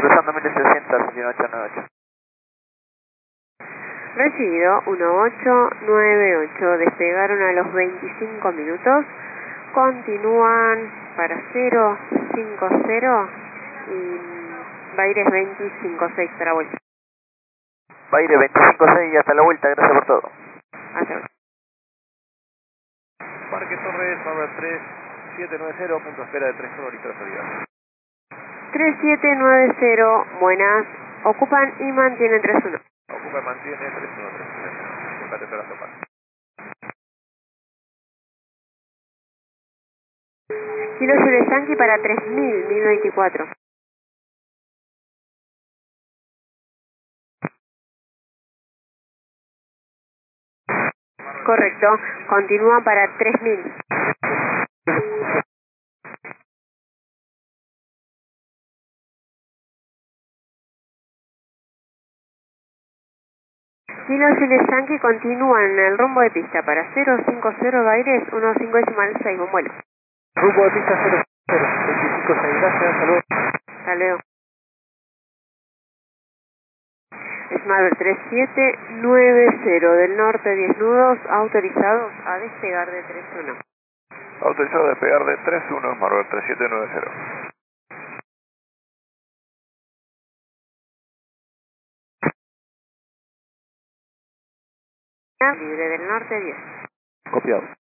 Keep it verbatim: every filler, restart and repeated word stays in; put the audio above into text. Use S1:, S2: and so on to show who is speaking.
S1: cruzando mil setecientos, uno ocho nueve ocho.
S2: Recibido, uno ocho nueve ocho, despegaron a los veinticinco minutos, continúan para cero cinco cero y Baires veinticinco seis para vuelta.
S1: Baire veinticinco seis y hasta la vuelta, gracias por todo.
S2: Hasta luego.
S3: Parque Torres, Marvel tres siete nueve cero, punto de espera de tres uno, listo de salida.
S2: tres siete nueve cero, buenas, ocupan y mantienen tres uno.
S3: Ocupa, mantiene tres uno tres uno. Siempre te esperando para.
S2: Kilo Jules Yankee para tres mil, mil veinticuatro. Correcto, continúan para tres mil. Kilo Jules Yankee continúan en el rumbo de pista para cero cinco cero Baires, uno cinco decimal seis, buen vuelo.
S1: Rumbo de pista cero cero, veinticinco seis, gracias, saludos.
S2: Hasta luego. Smart tres siete nueve cero del norte, diez nudos, autorizados a despegar de tres uno.
S3: Autorizado a despegar de tres uno, Marvel tres siete nueve cero.
S2: Libre del norte, diez.
S1: Copiado.